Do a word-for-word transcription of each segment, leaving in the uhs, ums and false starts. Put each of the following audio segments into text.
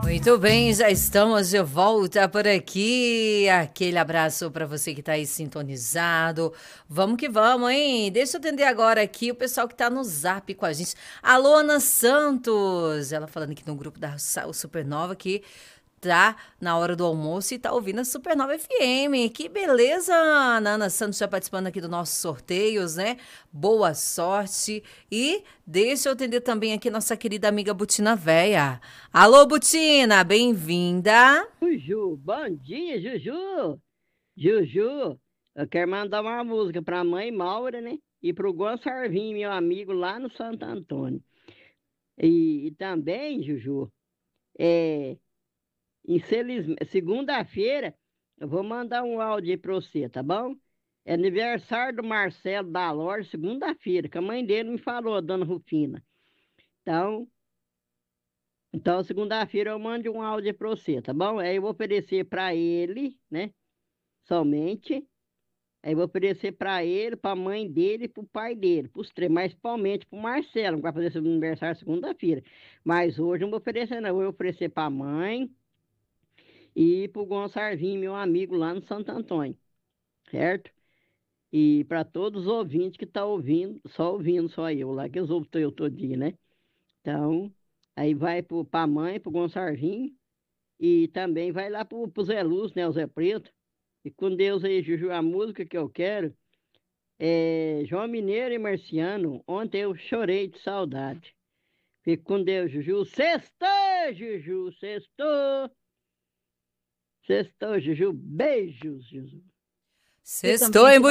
Muito bem, já estamos de volta por aqui. Aquele abraço para você que está aí sintonizado. Vamos que vamos, hein? Deixa eu atender agora aqui o pessoal que está no Zap com a gente. Alô, Ana Santos. Ela falando aqui no grupo da Sa- Supernova que tá na hora do almoço e tá ouvindo a Supernova F M. Que beleza, Ana Ana Santos já participando aqui dos nossos sorteios, né? Boa sorte. E deixa eu atender também aqui nossa querida amiga Butina Véia. Alô, Butina, bem-vinda. Juju, bom dia, Juju. Juju, eu quero mandar uma música pra mãe Maura, né? E pro Gonçalvinho, meu amigo lá no Santo Antônio. E, e também, Juju, é, infelizmente, segunda-feira eu vou mandar um áudio aí pra você, tá bom? É aniversário do Marcelo da Loja, segunda-feira, que a mãe dele me falou, a dona Rufina. Então, então segunda-feira eu mando um áudio aí pra você, tá bom? Aí eu vou oferecer pra ele, né? Somente. Aí eu vou oferecer para ele, para a mãe dele e para o pai dele, para os três, mas principalmente para o Marcelo, que vai fazer seu aniversário segunda-feira. Mas hoje não vou oferecer, não. Eu vou oferecer para a mãe e para o Gonçalvinho, meu amigo lá no Santo Antônio, certo? E para todos os ouvintes que estão ouvindo, só ouvindo, só eu lá, que eu ouvo eu todo dia, né? Então, aí vai para a mãe, para o Gonçalvinho e também vai lá para o Zé Luz, né? O Zé Preto. E com Deus aí, Juju, a música que eu quero. É, João Mineiro e Marciano, ontem eu chorei de saudade. Fique com Deus, Juju. Sextou, Juju, sextou. Sextou, Juju. Beijos, Juju. Você Sextou, hein,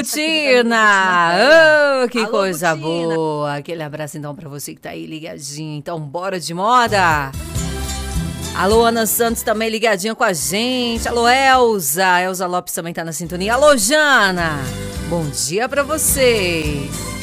Butina? Oh, que Alô, coisa Butina. boa. Aquele abraço, então, pra você que tá aí ligadinho. Então, bora de moda. Alô, Ana Santos também ligadinha com a gente. Alô, Elza. Elza Lopes também tá na sintonia. Alô, Jana. Bom dia pra vocês.